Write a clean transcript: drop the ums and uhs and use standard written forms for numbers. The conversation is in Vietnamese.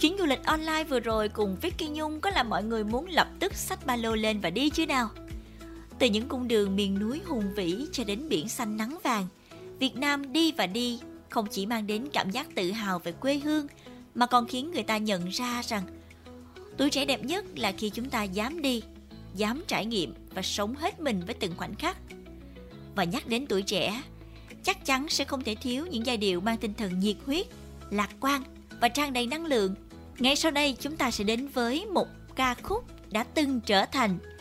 Chuyến du lịch online vừa rồi cùng Vicky Nhung có làm mọi người muốn lập tức xách ba lô lên và đi chứ nào? Từ những cung đường miền núi hùng vĩ cho đến biển xanh nắng vàng, Việt Nam đi và đi không chỉ mang đến cảm giác tự hào về quê hương mà còn khiến người ta nhận ra rằng tuổi trẻ đẹp nhất là khi chúng ta dám đi, dám trải nghiệm và sống hết mình với từng khoảnh khắc. Và nhắc đến tuổi trẻ, chắc chắn sẽ không thể thiếu những giai điệu mang tinh thần nhiệt huyết, lạc quan và tràn đầy năng lượng. Ngay sau đây chúng ta sẽ đến với một ca khúc đã từng trở thành